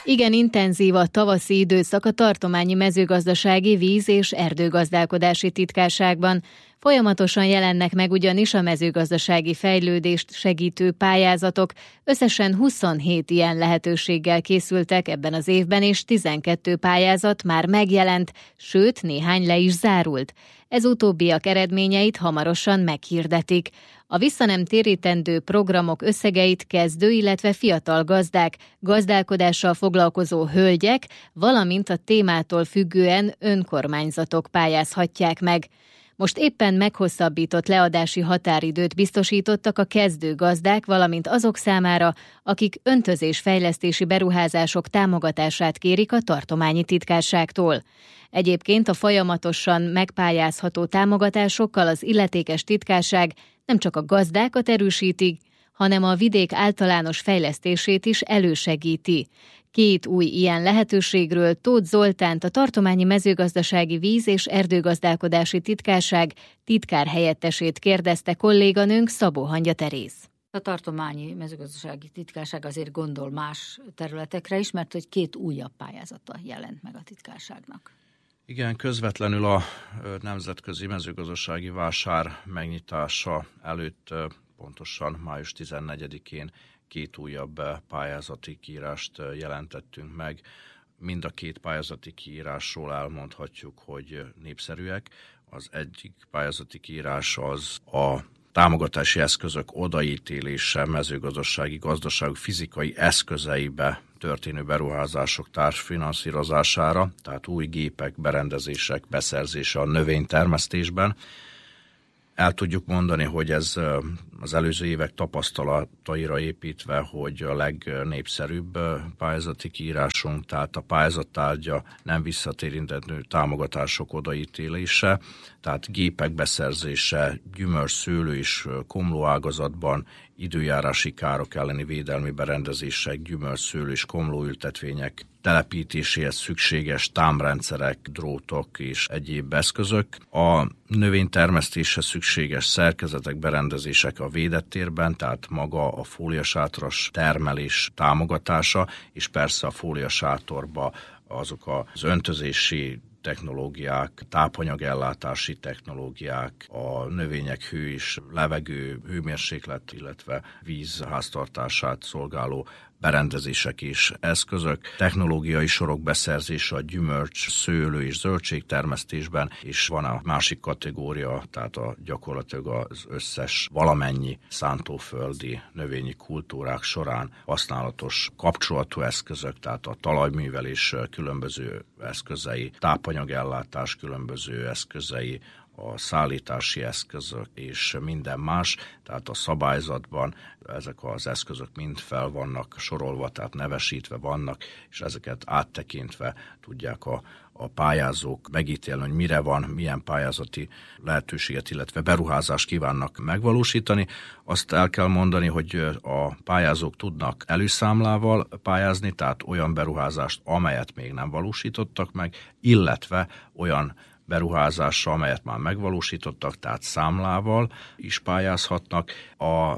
Igen intenzív a tavaszi időszak a tartományi mezőgazdasági víz- és erdőgazdálkodási titkárságban. Folyamatosan jelennek meg ugyanis a mezőgazdasági fejlődést segítő pályázatok. Összesen 27 ilyen lehetőséggel készültek ebben az évben, és 12 pályázat már megjelent, sőt néhány le is zárult. Ez utóbbiak eredményeit hamarosan meghirdetik. A visszanemtérítendő programok összegeit kezdő, illetve fiatal gazdák, gazdálkodással foglalkozó hölgyek, valamint a témától függően önkormányzatok pályázhatják meg. Most éppen meghosszabbított leadási határidőt biztosítottak a kezdő gazdák, valamint azok számára, akik öntözésfejlesztési beruházások támogatását kérik a tartományi titkárságtól. Egyébként a folyamatosan megpályázható támogatásokkal az illetékes titkárság nem csak a gazdákat erősíti, hanem a vidék általános fejlesztését is elősegíti. 2 új ilyen lehetőségről Tóth Zoltánt, a tartományi mezőgazdasági víz- és erdőgazdálkodási titkárság titkárhelyettesét kérdezte kolléganőnk, Szabó Hangya Teréz. A tartományi mezőgazdasági titkárság azért gondol más területekre is, mert hogy 2 újabb pályázata jelent meg a titkárságnak. Igen, közvetlenül a nemzetközi mezőgazdasági vásár megnyitása előtt, pontosan május 14-én 2 újabb pályázati kiírást jelentettünk meg. Mind a 2 pályázati kiírásról elmondhatjuk, hogy népszerűek. Az egyik pályázati kiírás az a támogatási eszközök odaítélése mezőgazdasági, gazdasági, fizikai eszközeibe történő beruházások társfinanszírozására, tehát új gépek, berendezések beszerzése a növénytermesztésben. El tudjuk mondani, hogy ez az előző évek tapasztalataira építve, hogy a legnépszerűbb pályázati kiírásunk, tehát a pályázattárgya nem visszatérítendő támogatások odaítélése, tehát gépek beszerzése, gyümölcs, szőlő és komlóágazatban, időjárási károk elleni védelmi berendezések, gyümölcs, szőlő és komlóültetvények telepítéséhez szükséges támrendszerek, drótok és egyéb eszközök. A növénytermesztéshez szükséges szerkezetek, berendezések a védett térben, tehát maga a fóliasátras termelés támogatása, és persze a fóliasátorba azok az öntözési technológiák, tápanyagellátási technológiák, a növények hő és levegő, hőmérséklet, illetve víz háztartását szolgáló berendezések és eszközök, technológiai sorok beszerzése a gyümölcs, szőlő és zöldségtermesztésben, és van a másik kategória, tehát gyakorlatilag az összes valamennyi szántóföldi növényi kultúrák során használatos kapcsolatú eszközök, tehát a talajművelés különböző eszközei, tápanyagellátás különböző eszközei, a szállítási eszközök és minden más, tehát a szabályzatban ezek az eszközök mind fel vannak sorolva, tehát nevesítve vannak, és ezeket áttekintve tudják a pályázók megítélni, hogy mire van, milyen pályázati lehetőséget, illetve beruházást kívánnak megvalósítani. Azt el kell mondani, hogy a pályázók tudnak előszámlával pályázni, tehát olyan beruházást, amelyet még nem valósítottak meg, illetve olyan beruházásra, amelyet már megvalósítottak, tehát számlával is pályázhatnak. A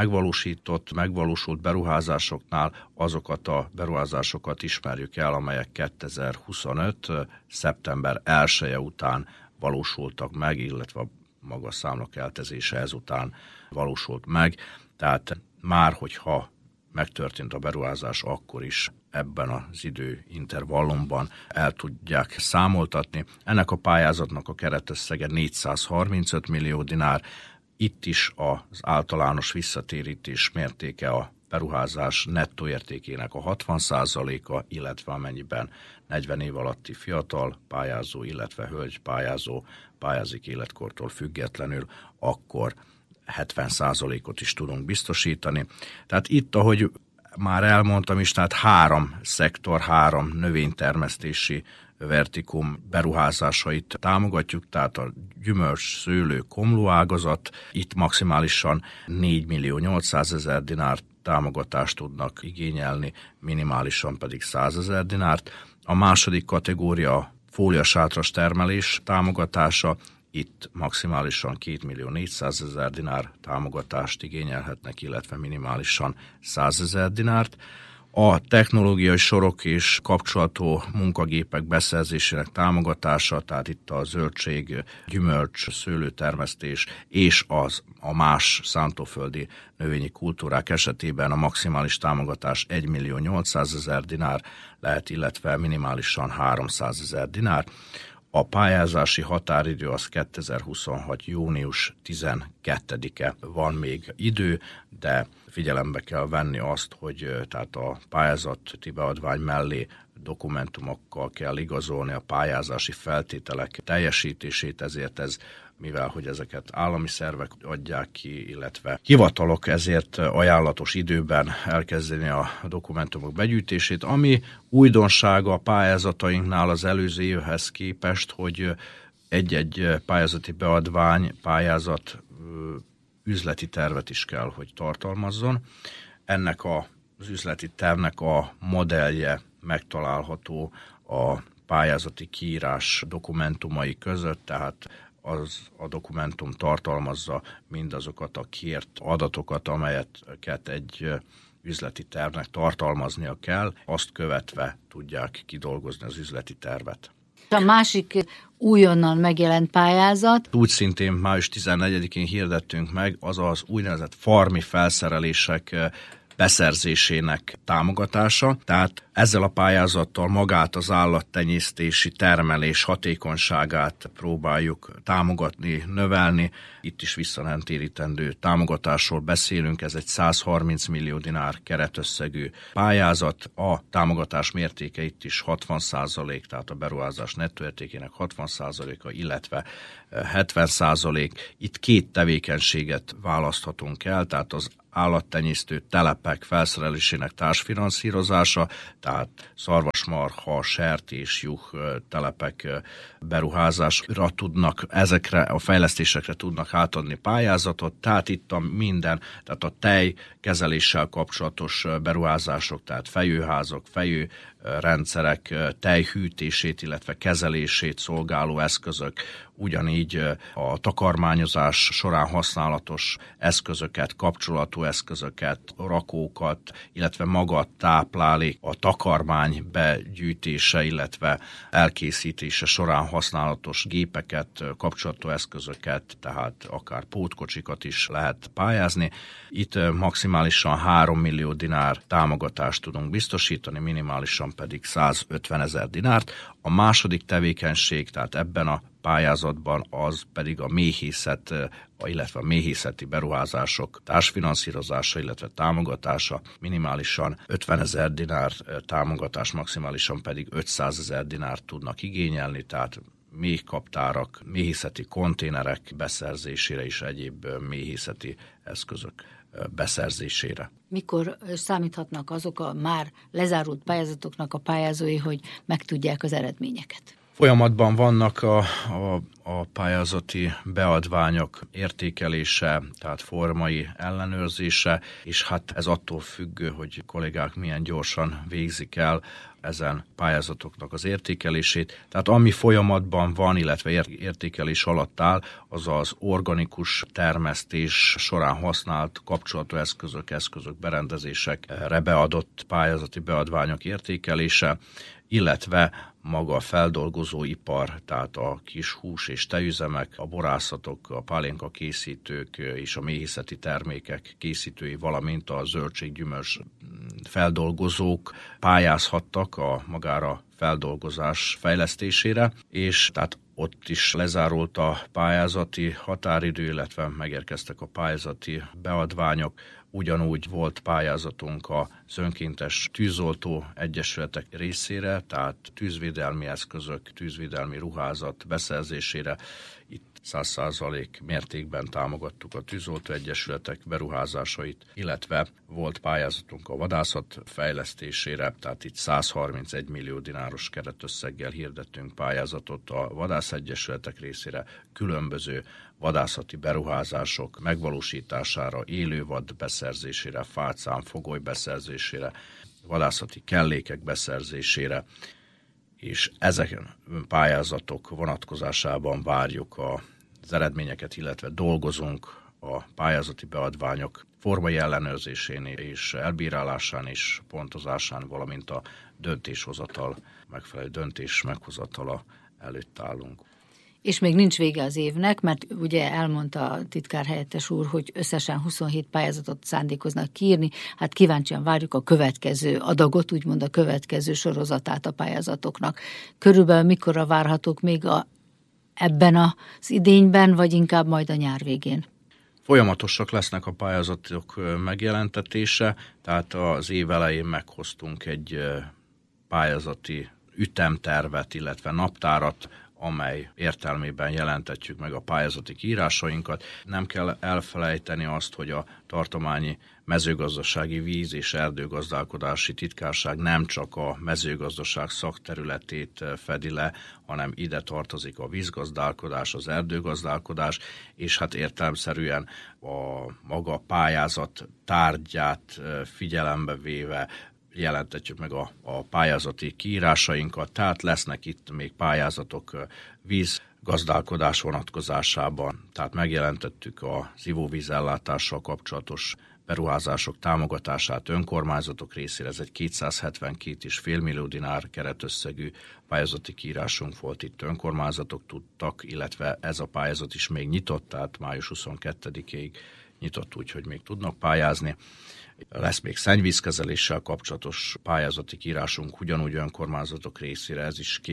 megvalósult beruházásoknál azokat a beruházásokat ismerjük el, amelyek 2025. szeptember 1-e után valósultak meg, illetve maga a számlakeltezése ezután valósult meg. Tehát már, hogyha megtörtént a beruházás, akkor is ebben az időintervallumban el tudják számoltatni. Ennek a pályázatnak a keretösszege 435 millió dinár. Itt is az általános visszatérítés mértéke a beruházás nettó értékének a 60%-a, illetve amennyiben 40 év alatti fiatal pályázó, illetve hölgy pályázó pályázik életkortól függetlenül, akkor 70%-ot is tudunk biztosítani. Tehát itt, ahogy már elmondtam is, tehát 3 szektor, 3 növénytermesztési vertikum beruházásait támogatjuk, tehát a gyümölcs, szőlő, komlóágazat, itt maximálisan 4 millió 800 ezer dinár támogatást tudnak igényelni, minimálisan pedig 100 ezer dinárt. A második kategória fóliasátras termelés támogatása, itt maximálisan 2 millió 400 ezer dinár támogatást igényelhetnek, illetve minimálisan 100 ezer dinárt. a technológiai sorok és kapcsolatú munkagépek beszerzésének támogatása, tehát itt a zöldség, gyümölcs, szőlőtermesztés és a más szántóföldi növényi kultúrák esetében a maximális támogatás 1.800.000 dinár lehet, illetve minimálisan 300.000 dinár. A pályázási határidő az 2026. június 12-e van még idő, de figyelembe kell venni azt, hogy tehát a pályázati beadvány mellé dokumentumokkal kell igazolni a pályázási feltételek teljesítését, ezért ez, mivel hogy ezeket állami szervek adják ki, illetve hivatalok, ezért ajánlatos időben elkezdeni a dokumentumok begyűjtését, ami újdonsága a pályázatainknál az előző évhez képest, hogy egy-egy pályázati beadvány, pályázat üzleti tervet is kell, hogy tartalmazzon. Ennek az üzleti tervnek a modellje megtalálható a pályázati kiírás dokumentumai között, tehát a dokumentum tartalmazza mindazokat a kért adatokat, amelyeket egy üzleti tervnek tartalmaznia kell, azt követve tudják kidolgozni az üzleti tervet. A másik újonnan megjelent pályázat. Úgy szintén május 14-én hirdettünk meg, az az úgynevezett farmi felszerelések beszerzésének támogatása, tehát ezzel a pályázattal magát az állattenyésztési termelés hatékonyságát próbáljuk támogatni, növelni. Itt is visszanemtérítendő támogatásról beszélünk, ez egy 130 millió dinár keretösszegű pályázat. A támogatás mértéke itt is 60%, tehát a beruházás nettóértékének 60%-a, illetve 70%. Itt két tevékenységet választhatunk el, tehát az állattenyésztő telepek felszerelésének társfinanszírozása, tehát szarvasmarha, sertés, juh telepek beruházásra tudnak, ezekre a fejlesztésekre tudnak átadni pályázatot, tehát itt a minden, tehát a tejkezeléssel kapcsolatos beruházások, tehát fejőházak, fejőrendszerek tejhűtését, illetve kezelését szolgáló eszközök, ugyanígy a takarmányozás során használatos eszközöket, kapcsolatú eszközöket, rakókat, illetve maga a táplálék, a takarmány begyűjtése, illetve elkészítése során használatos gépeket, kapcsolatú eszközöket, tehát akár pótkocsikat is lehet pályázni. Itt maximálisan 3 millió dinár támogatást tudunk biztosítani, minimálisan pedig 150 000 dinárt. A második tevékenység, tehát ebben a pályázatban az pedig a méhészet, illetve a méhészeti beruházások társfinanszírozása, illetve támogatása, minimálisan 50 000 dinár támogatás, maximálisan pedig 500 000 dinárt tudnak igényelni, tehát méhkaptárak, méhészeti konténerek beszerzésére és egyéb méhészeti eszközök beszerzésére. Mikor számíthatnak azok a már lezárult pályázatoknak a pályázói, hogy megtudják az eredményeket? Folyamatban vannak a pályázati beadványok értékelése, tehát formai ellenőrzése, és hát ez attól függő, hogy kollégák milyen gyorsan végzik el ezen pályázatoknak az értékelését. Tehát ami folyamatban van, illetve értékelés alatt áll, az az organikus termesztés során használt kapcsolatú eszközök, berendezésekre beadott pályázati beadványok értékelése, illetve maga a feldolgozóipar, tehát a kis hús és tejüzemek, a borászatok, a pálinka készítők és a méhészeti termékek készítői, valamint a zöldséggyümölcs feldolgozók pályázhattak a magára feldolgozás fejlesztésére, és tehát ott is lezárult a pályázati határidő, illetve megérkeztek a pályázati beadványok. Ugyanúgy volt pályázatunk a önkéntes tűzoltó egyesületek részére, tehát tűzvédelmi eszközök, tűzvédelmi ruházat beszerzésére. Itt 100% mértékben támogattuk a tűzoltó egyesületek beruházásait, illetve volt pályázatunk a vadászat fejlesztésére, tehát itt 131 millió dináros keretösszeggel hirdettünk pályázatot a vadászegyesületek részére, különböző vadászati beruházások megvalósítására, élővad beszerzésére, fácán, fogoly beszerzésére, vadászati kellékek beszerzésére, és ezeken pályázatok vonatkozásában várjuk az eredményeket, illetve dolgozunk a pályázati beadványok formai ellenőrzésén és elbírálásán és pontozásán, valamint a döntéshozatal, megfelelő döntés meghozatala előtt állunk. És még nincs vége az évnek, mert ugye elmondta a titkárhelyettes úr, hogy összesen 27 pályázatot szándékoznak kiírni. Hát kíváncsian várjuk a következő adagot, úgymond a következő sorozatát a pályázatoknak. Körülbelül mikorra várhatók még ebben az idényben, vagy inkább majd a nyár végén? Folyamatosak lesznek a pályázatok megjelentetése, tehát az év elején meghoztunk egy pályázati ütemtervet, illetve naptárat, amely értelmében jelentetjük meg a pályázati kiírásainkat. Nem kell elfelejteni azt, hogy a tartományi mezőgazdasági víz- és erdőgazdálkodási titkárság nem csak a mezőgazdaság szakterületét fedi le, hanem ide tartozik a vízgazdálkodás, az erdőgazdálkodás, és hát értelemszerűen a maga pályázat tárgyát figyelembe véve jelentetjük meg a pályázati kiírásainkat, tehát lesznek itt még pályázatok vízgazdálkodás vonatkozásában, tehát megjelentettük az ivóvízellátással kapcsolatos beruházások támogatását önkormányzatok részére, ez egy 272,5 millió dinár keretösszegű pályázati kiírásunk volt, itt önkormányzatok tudtak, illetve ez a pályázat is még nyitott, tehát május 22-ig nyitott, úgyhogy még tudnak pályázni. Lesz még szennyvízkezeléssel kapcsolatos pályázati kiírásunk ugyanúgy önkormányzatok részére, ez is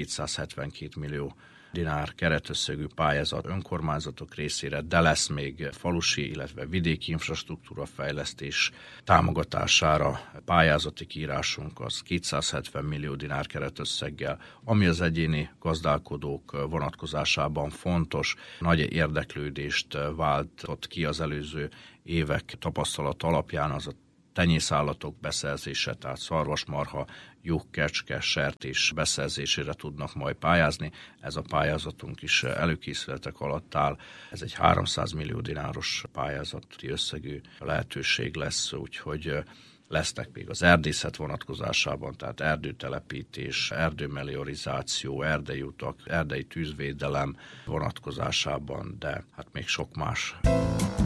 272 millió dinár keretösszegű pályázat önkormányzatok részére, de lesz még falusi, illetve vidéki infrastruktúra fejlesztés támogatására pályázati kiírásunk, az 270 millió dinár keretösszeggel, ami az egyéni gazdálkodók vonatkozásában fontos, nagy érdeklődést váltott ki az előző évek tapasztalat alapján, az a tenyészállatok beszerzése, tehát szarvasmarha, juh, kecske, sertés beszerzésére tudnak majd pályázni. Ez a pályázatunk is előkészületek alatt áll. Ez egy 300 millió dináros pályázati összegű lehetőség lesz, úgyhogy lesznek még az erdészet vonatkozásában, tehát erdőtelepítés, erdőmeliorizáció, erdei utak, erdei tűzvédelem vonatkozásában, de hát még sok más.